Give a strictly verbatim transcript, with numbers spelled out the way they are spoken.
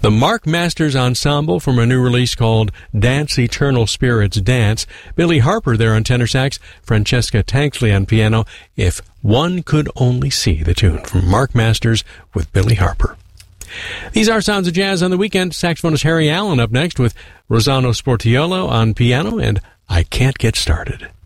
the Mark Masters Ensemble from a new release called Dance Eternal Spirits Dance, Billy Harper there on tenor sax, Francesca Tankley on piano. If One Could Only See, the tune from Mark Masters with Billy Harper. These are Sounds of Jazz on the Weekend. Saxophonist Harry Allen up next with Rossano Sportiolo on piano and I Can't Get Started.